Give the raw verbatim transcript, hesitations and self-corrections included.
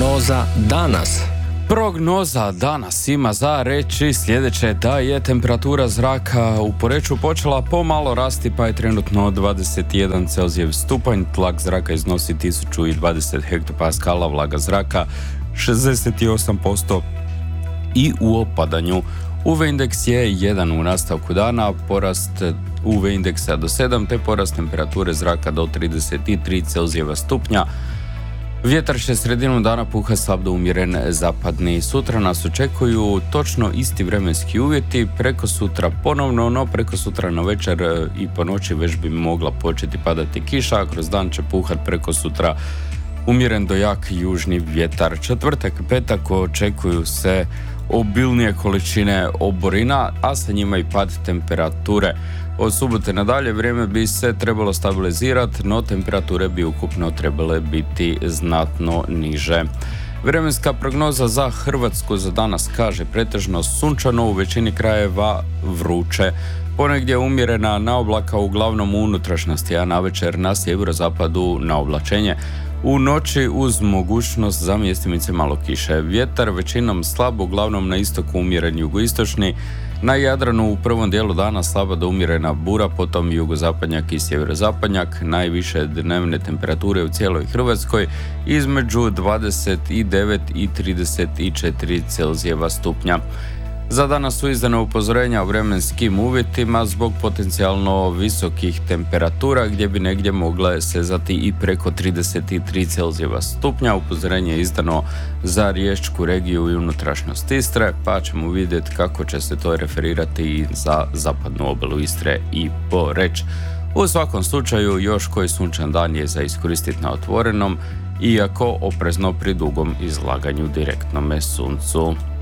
Prognoza danas. Prognoza danas ima za reći sljedeće, da je temperatura zraka u Poreču počela pomalo rasti, pa je trenutno dvadeset jedan Celzijev stupanj, tlak zraka iznosi tisuću dvadeset hektopaskala, vlaga zraka šezdeset osam posto i u opadanju. U ve indeks je jedan u nastavku dana, porast u ve indeksa do sedam, te porast temperature zraka do trideset tri Celzijeva stupnja. Vjetar će sredinom dana puha slab do umjeren zapadni. Sutra nas očekuju točno isti vremenski uvjeti, preko sutra ponovno, no preko sutra na večer i po noći već bi mogla početi padati kiša, a kroz dan će puhat preko sutra umjeren do jak južni vjetar. Četvrtak i petak očekuju se obilnije količine oborina, a sa njima i pad temperature. Od subote nadalje vrijeme bi se trebalo stabilizirati, no temperature bi ukupno trebale biti znatno niže. Vremenska prognoza za Hrvatsku za danas kaže pretežno sunčano, u većini krajeva vruće. Ponegdje umjerena na oblaka uglavnom u unutrašnjosti, a navečer na sjeverozapadu na oblačenje. U noći uz mogućnost za mjestimice malo kiše. Vjetar većinom slab, uglavnom na istoku umjeren jugoistočni. Na Jadranu u prvom dijelu dana slaba do umjerena bura, potom jugozapadnjak i sjeverozapadnjak. Najviše dnevne temperature u cijeloj Hrvatskoj između dvadeset devet i trideset četiri Celzijeva stupnja. Za danas su izdana upozorenja o vremenskim uvjetima zbog potencijalno visokih temperatura gdje bi negdje mogle sezati i preko trideset tri Celzijeva stupnja. Upozorenje je izdano za Riječku regiju i unutrašnjost Istre, pa ćemo vidjeti kako će se to referirati i za zapadnu obalu Istre i Poreč. U svakom slučaju još koji sunčan dan je za iskoristiti na otvorenom, iako oprezno pri dugom izlaganju direktnome suncu.